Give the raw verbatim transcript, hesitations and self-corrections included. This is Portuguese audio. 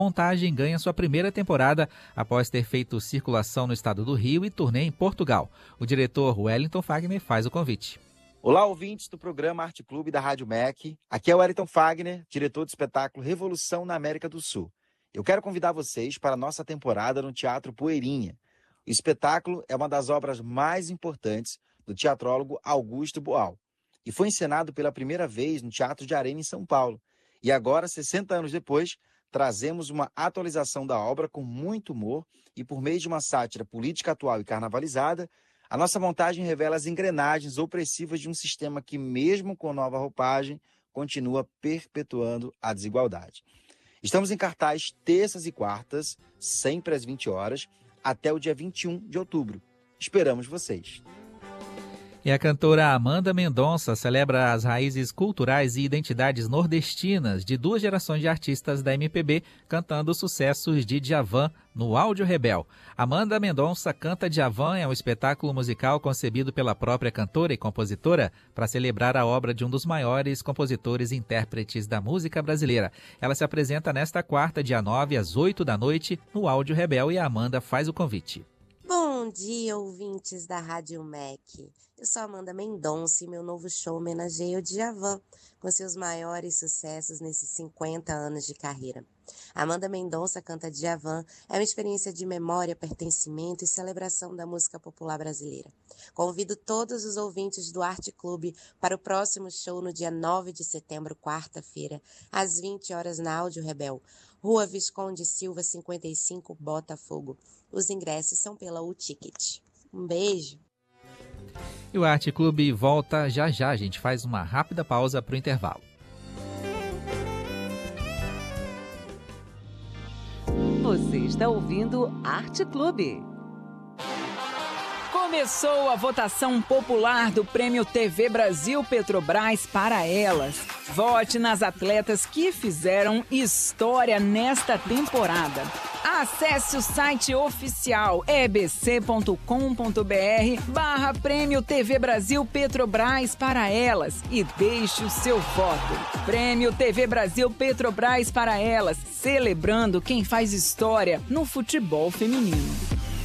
Montagem ganha sua primeira temporada após ter feito circulação no estado do Rio e turnê em Portugal. O diretor Wellington Fagner faz o convite. Olá, ouvintes do programa Arte Clube da Rádio M E C. Aqui é o Wellington Fagner, diretor do espetáculo Revolução na América do Sul. Eu quero convidar vocês para a nossa temporada no Teatro Poeirinha. O espetáculo é uma das obras mais importantes do teatrólogo Augusto Boal e foi encenado pela primeira vez no Teatro de Arena, em São Paulo. E agora, sessenta anos depois, trazemos uma atualização da obra com muito humor e por meio de uma sátira política atual e carnavalizada, a nossa montagem revela as engrenagens opressivas de um sistema que, mesmo com nova roupagem, continua perpetuando a desigualdade. Estamos em cartaz terças e quartas, sempre às vinte horas, até o dia vinte e um de outubro. Esperamos vocês! E a cantora Amanda Mendonça celebra as raízes culturais e identidades nordestinas de duas gerações de artistas da M P B cantando sucessos de Djavan no Áudio Rebel. Amanda Mendonça Canta Djavan é um espetáculo musical concebido pela própria cantora e compositora para celebrar a obra de um dos maiores compositores e intérpretes da música brasileira. Ela se apresenta nesta quarta, dia nove, às oito da noite, no Áudio Rebel, e a Amanda faz o convite. Bom dia, ouvintes da Rádio M E C. Eu sou Amanda Mendonça e meu novo show homenageia o Djavan com seus maiores sucessos nesses cinquenta anos de carreira. Amanda Mendonça Canta Djavan é uma experiência de memória, pertencimento e celebração da música popular brasileira. Convido todos os ouvintes do Arte Clube para o próximo show no dia nove de setembro, quarta-feira, às vinte horas na Áudio Rebel, Rua Visconde Silva, cinquenta e cinco, Botafogo. Os ingressos são pela U-Ticket. Um beijo! E o Arte Clube volta já já, a gente faz uma rápida pausa para o intervalo. Você está ouvindo Arte Clube. Começou a votação popular do Prêmio T V Brasil Petrobras para elas. Vote nas atletas que fizeram história nesta temporada. Acesse o site oficial ebc.com.br barra Prêmio T V Brasil Petrobras para elas e deixe o seu voto. Prêmio T V Brasil Petrobras para elas, celebrando quem faz história no futebol feminino.